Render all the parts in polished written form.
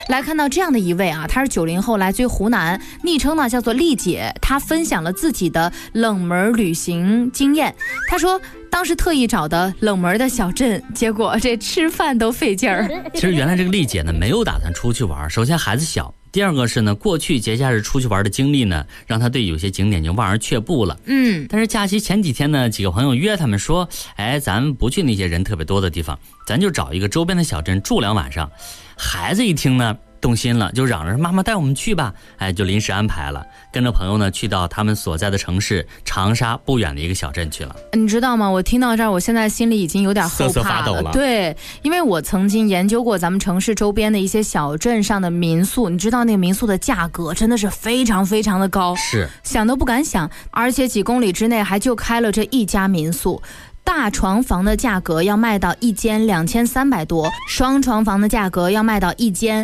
来看到这样的一位啊，她是90后，来自于湖南，昵称呢叫做丽姐，她分享了自己的冷门旅行经验。她说当时特意找的冷门的小镇，结果这吃饭都费劲儿。 其实原来这个丽姐呢没有打算出去玩，首先孩子小，第二个是呢过去节假日出去玩的经历呢，让她对有些景点就望而却步了。但是假期前几天呢，几个朋友约他们说，咱们不去那些人特别多的地方，咱就找一个周边的小镇住2晚上。孩子一听呢动心了，就嚷着妈妈带我们去吧，就临时安排了，跟着朋友呢去到他们所在的城市长沙不远的一个小镇去了。 你知道吗？我听到这儿，我现在心里已经有点后怕了， 瑟瑟发抖了。 对，因为我曾经研究过咱们城市周边的一些小镇上的民宿，你知道那个民宿的价格真的是非常非常的高， 是想都不敢想，而且几公里之内还就开了这一家民宿。大床房的价格要卖到一间2300多，双床房的价格要卖到一间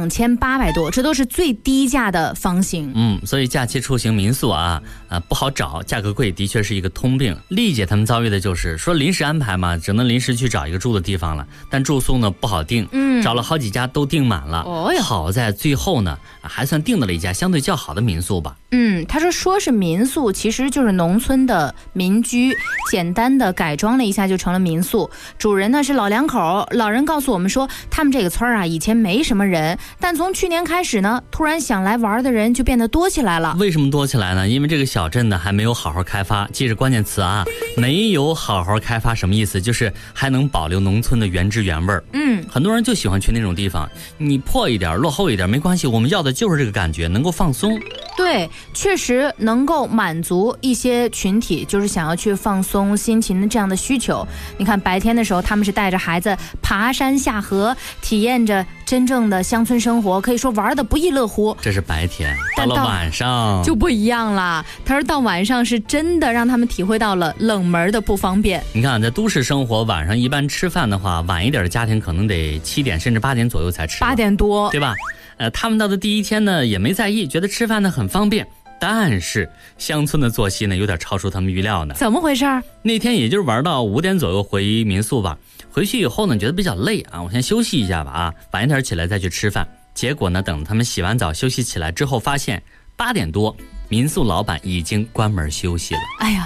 2800多，这都是最低价的房型。 所以假期出行民宿不好找，价格贵，的确是一个通病。丽姐他们遭遇的就是说临时安排嘛，只能临时去找一个住的地方了，但住宿呢不好订，找了好几家都订满了。好在最后呢还算订到了一家相对较好的民宿吧。 他说是民宿，其实就是农村的民居，简单的改装了一下就成了民宿。主人呢是老两口，老人告诉我们说，他们这个村以前没什么人，但从去年开始呢，突然想来玩的人就变得多起来了。 为什么多起来呢？因为这个小镇呢还没有好好开发，记着关键词没有好好开发什么意思？就是还能保留农村的原汁原味儿。很多人就喜欢去那种地方，你破一点落后一点没关系，我们要的就是这个感觉，能够放松。 对，确实能够满足一些群体就是想要去放松心情的这样的需求。你看白天的时候他们是带着孩子爬山下河，体验着真正的乡村生活，可以说玩的不亦乐乎。 这是白天，到了晚上就不一样了。他说到晚上是真的让他们体会到了冷门的不方便。 你看在都市生活，晚上一般吃饭的话，晚一点的家庭可能得7点甚至8点左右才吃 ，8点多， 对吧？他们到的第一天呢也没在意，觉得吃饭呢很方便。但是乡村的作息呢有点超出他们预料呢。 怎么回事？ 那天也就是玩到5点左右回民宿吧，回去以后呢觉得比较累我先休息一下吧晚一点起来再去吃饭。结果呢等他们洗完澡休息起来之后，发现8点多民宿老板已经关门休息了。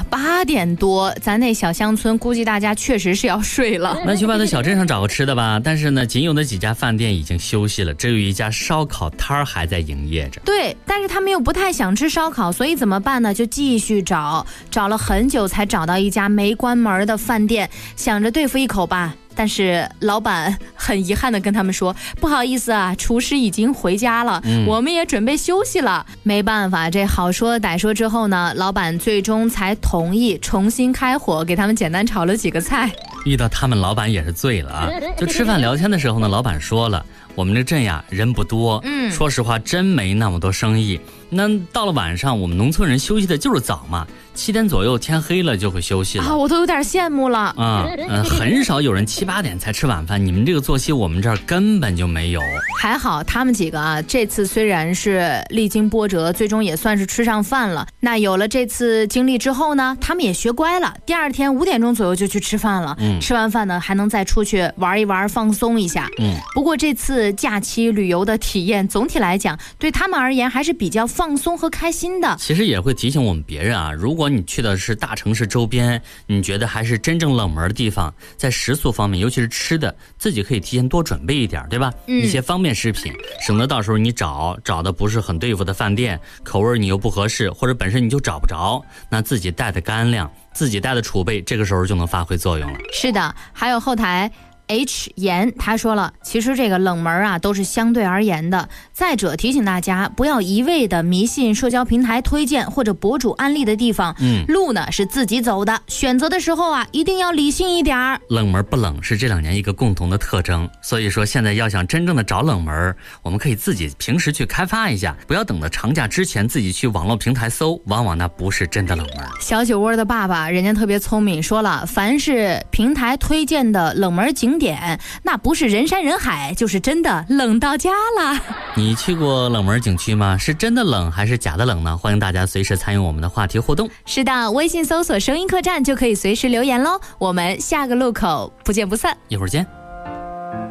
8点多，咱那小乡村估计大家确实是要睡了。 那去外头小镇上找个吃的吧，但是呢仅有的几家饭店已经休息了，只有一家烧烤摊还在营业着。 对，但是他们又不太想吃烧烤，所以怎么办呢？就继续找了很久才找到一家没关门的饭店，想着对付一口吧。但是老板很遗憾地跟他们说，不好意思厨师已经回家了，我们也准备休息了。没办法，这好说歹说之后呢，老板最终才同意重新开火，给他们简单炒了几个菜。 遇到他们老板也是醉了就吃饭聊天的时候呢，老板说了，我们这镇人不多，说实话真没那么多生意。那到了晚上，我们农村人休息的就是早嘛，7点左右天黑了就会休息了。 我都有点羡慕了。 很少有人7、8点才吃晚饭，你们这个作息我们这儿根本就没有。 还好他们几个这次虽然是历经波折，最终也算是吃上饭了。那有了这次经历之后呢，他们也学乖了，第二天5点钟左右就去吃饭了。吃完饭呢还能再出去玩一玩，放松一下。不过这次假期旅游的体验总体来讲对他们而言还是比较放松和开心的。 其实也会提醒我们别人如果你去的是大城市周边，你觉得还是真正冷门的地方，在食宿方面尤其是吃的，自己可以提前多准备一点，对吧？一些方便食品，省得到时候你找的不是很对付的饭店，口味你又不合适，或者本身你就找不着，那自己带的干粮，自己带的储备，这个时候就能发挥作用了。 是的，还有后台H 言他说了，其实这个冷门都是相对而言的。再者提醒大家不要一味的迷信社交平台推荐或者博主安利的地方，路呢是自己走的，选择的时候一定要理性一点。 冷门不冷是这2年一个共同的特征，所以说现在要想真正的找冷门，我们可以自己平时去开发一下，不要等到长假之前自己去网络平台搜，往往那不是真的冷门。 小酒窝的爸爸人家特别聪明，说了，凡是平台推荐的冷门景点，那不是人山人海，就是真的冷到家了。 你去过冷门景区吗？是真的冷还是假的冷呢？欢迎大家随时参与我们的话题互动。 是的，微信搜索声音客栈就可以随时留言咯。我们下个路口不见不散， 一会儿见。